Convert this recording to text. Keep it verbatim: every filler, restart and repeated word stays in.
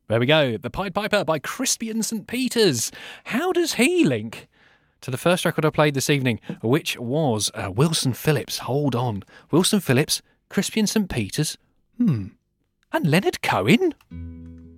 There we go. The Pied Piper by Crispian Saint Peters. How does he link to the first record I played this evening, which was uh, Wilson Phillips? Hold on. Wilson Phillips, Crispian Saint Peters, hmm, and Leonard Cohen?